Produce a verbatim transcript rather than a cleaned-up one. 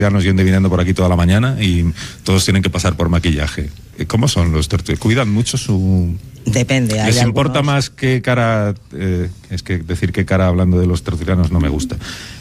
tertulianos yendo y viniendo por aquí toda la mañana y todos tienen que pasar por maquillaje. ¿Cómo son los tertulianos? ¿Cuidan mucho su...? Depende. ¿Les hay importa algunos... más qué cara... Eh, es que decir qué cara hablando de los tertulianos no me gusta.